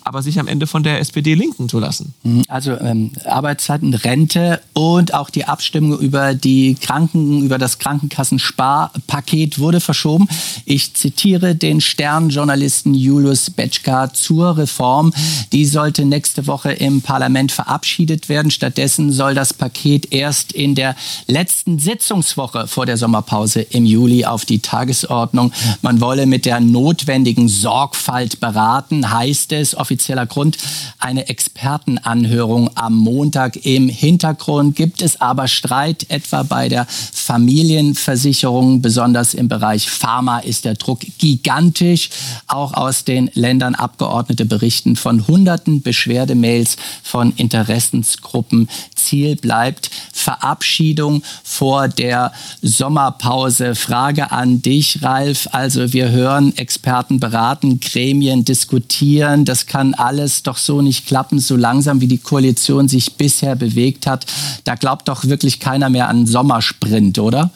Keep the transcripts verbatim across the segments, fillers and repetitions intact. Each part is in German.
aber sich am Ende von der S P D linken zu lassen. Also ähm, Arbeitszeiten, Rente und auch die Abstimmung über die Kranken, über das Krankenkassensparpaket wurde verschoben. Ich zitiere den Stern-Journalisten Julius Betschka zur Reform. Die sollte nächste Woche im Parlament verabschiedet werden. Stattdessen soll das Paket erst in der letzten Sitzungswoche vor der Sommerpause im Juli auf die Tagesordnung. Man wolle mit der notwendigen Sorgfalt beraten, heißt es. Offizieller Grund, eine Expertenanhörung am Montag. Im Hintergrund gibt es aber Streit, etwa bei der Familienversicherung. Besonders im Bereich Pharma ist der Druck gigantisch. Auch aus den Ländern Abgeordnete berichten von hunderten Beschwerdemails von Interessensgruppen. Ziel bleibt Verabschiedung vor der Sommerpause. Frage an dich, Ralf. Also wir hören Experten beraten, Gremien diskutieren. Das kann alles doch so nicht klappen, so langsam wie die Koalition sich bisher bewegt hat. Da glaubt doch wirklich keiner mehr an einen Sommersprint, oder?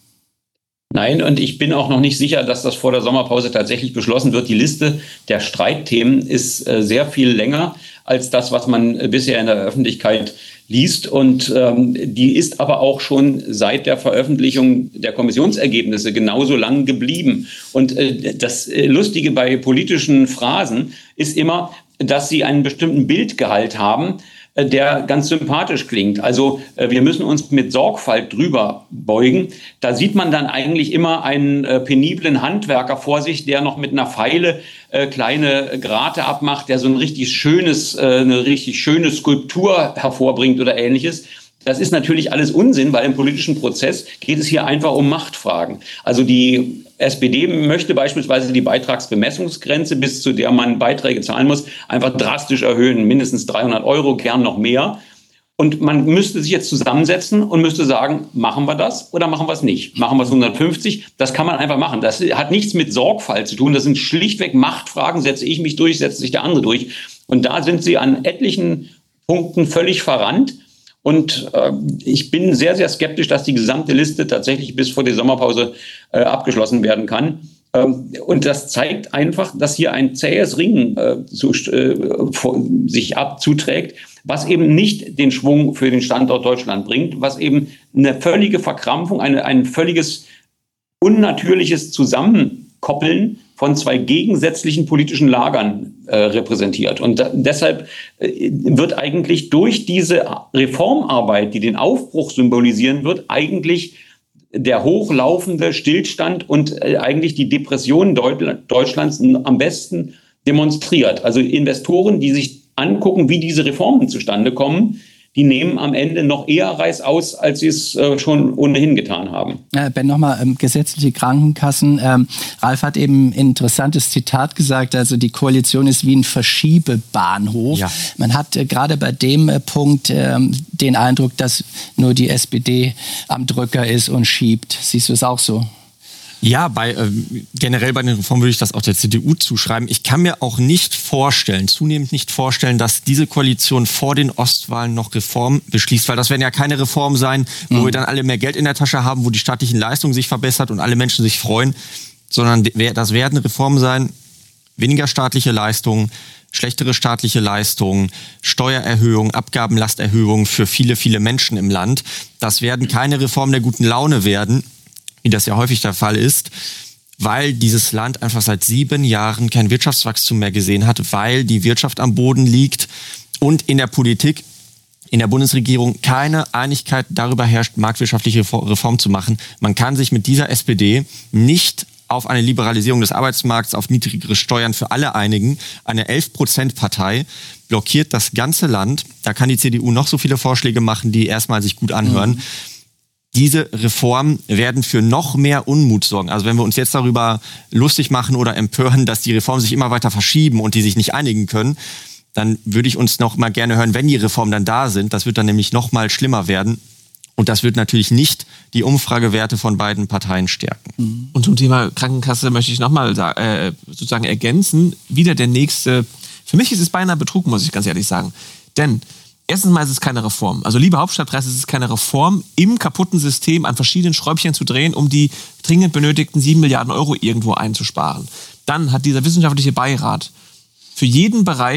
Nein, und ich bin auch noch nicht sicher, dass das vor der Sommerpause tatsächlich beschlossen wird. Die Liste der Streitthemen ist äh, sehr viel länger als das, was man äh, bisher in der Öffentlichkeit liest. Und ähm, die ist aber auch schon seit der Veröffentlichung der Kommissionsergebnisse genauso lang geblieben. Und äh, das äh, Lustige bei politischen Phrasen ist immer, dass sie einen bestimmten Bildgehalt haben, der ganz sympathisch klingt. Also äh, wir müssen uns mit Sorgfalt drüber beugen. Da sieht man dann eigentlich immer einen äh, peniblen Handwerker vor sich, der noch mit einer Feile äh, kleine Grate abmacht, der so ein richtig schönes, äh, eine richtig schöne Skulptur hervorbringt oder Ähnliches. Das ist natürlich alles Unsinn, weil im politischen Prozess geht es hier einfach um Machtfragen. Also die S P D möchte beispielsweise die Beitragsbemessungsgrenze, bis zu der man Beiträge zahlen muss, einfach drastisch erhöhen, mindestens dreihundert Euro, gern noch mehr. Und man müsste sich jetzt zusammensetzen und müsste sagen, machen wir das oder machen wir es nicht? Machen wir es hundertfünfzig? Das kann man einfach machen. Das hat nichts mit Sorgfalt zu tun. Das sind schlichtweg Machtfragen. Setze ich mich durch, setzt sich der andere durch. Und da sind sie an etlichen Punkten völlig verrannt. Und äh, ich bin sehr, sehr skeptisch, dass die gesamte Liste tatsächlich bis vor die Sommerpause äh, abgeschlossen werden kann. Ähm, und das zeigt einfach, dass hier ein zähes Ringen äh, zu, äh, vor, sich abzuträgt, was eben nicht den Schwung für den Standort Deutschland bringt, was eben eine völlige Verkrampfung, eine, ein völliges unnatürliches Zusammenkoppeln von zwei gegensätzlichen politischen Lagern äh, repräsentiert. Und da, deshalb äh, wird eigentlich durch diese Reformarbeit, die den Aufbruch symbolisieren wird, eigentlich der hochlaufende Stillstand und äh, eigentlich die Depression Deut- Deutschlands am besten demonstriert. Also Investoren, die sich angucken, wie diese Reformen zustande kommen, die nehmen am Ende noch eher Reißaus, als sie es äh, schon ohnehin getan haben. Äh, Ben, nochmal ähm, gesetzliche Krankenkassen. Ähm, Ralf hat eben ein interessantes Zitat gesagt, also die Koalition ist wie ein Verschiebebahnhof. Ja. Man hat äh, gerade bei dem äh, Punkt äh, den Eindruck, dass nur die S P D am Drücker ist und schiebt. Siehst du es auch so? Ja, bei, äh, generell bei den Reformen würde ich das auch der C D U zuschreiben. Ich kann mir auch nicht vorstellen, zunehmend nicht vorstellen, dass diese Koalition vor den Ostwahlen noch Reformen beschließt, weil das werden ja keine Reformen sein, wo mhm. wir dann alle mehr Geld in der Tasche haben, wo die staatlichen Leistungen sich verbessert und alle Menschen sich freuen, sondern das werden Reformen sein, weniger staatliche Leistungen, schlechtere staatliche Leistungen, Steuererhöhungen, Abgabenlasterhöhungen für viele, viele Menschen im Land. Das werden keine Reformen der guten Laune werden, wie das ja häufig der Fall ist, weil dieses Land einfach seit sieben Jahren kein Wirtschaftswachstum mehr gesehen hat, weil die Wirtschaft am Boden liegt und in der Politik, in der Bundesregierung keine Einigkeit darüber herrscht, marktwirtschaftliche Reformen zu machen. Man kann sich mit dieser S P D nicht auf eine Liberalisierung des Arbeitsmarkts, auf niedrigere Steuern für alle einigen. Eine elf Prozent Partei blockiert das ganze Land. Da kann die C D U noch so viele Vorschläge machen, die erstmal sich gut anhören. Mhm. Diese Reformen werden für noch mehr Unmut sorgen. Also wenn wir uns jetzt darüber lustig machen oder empören, dass die Reformen sich immer weiter verschieben und die sich nicht einigen können, dann würde ich uns noch mal gerne hören, wenn die Reformen dann da sind. Das wird dann nämlich noch mal schlimmer werden. Und das wird natürlich nicht die Umfragewerte von beiden Parteien stärken. Und zum Thema Krankenkasse möchte ich noch mal äh, sozusagen ergänzen. Wieder der nächste, für mich ist es beinahe Betrug, muss ich ganz ehrlich sagen. Denn erstens mal ist es keine Reform. Also liebe Hauptstadtpresse, es ist keine Reform, im kaputten System an verschiedenen Schräubchen zu drehen, um die dringend benötigten sieben Milliarden Euro irgendwo einzusparen. Dann hat dieser wissenschaftliche Beirat für jeden Bereich